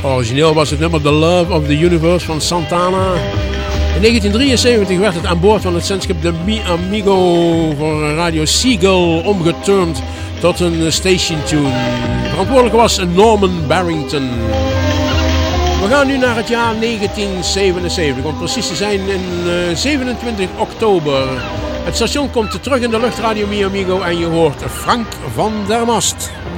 Origineel was het nummer The Love of the Universe van Santana. In 1973 werd het aan boord van het zendschip de Mi Amigo voor Radio Seagull omgeturnd tot een station tune. Verantwoordelijk was Norman Barrington. We gaan nu naar het jaar 1977, om precies te zijn in 27 oktober. Het station komt terug in de lucht, Radio Mi Amigo, en je hoort Frank van der Mast.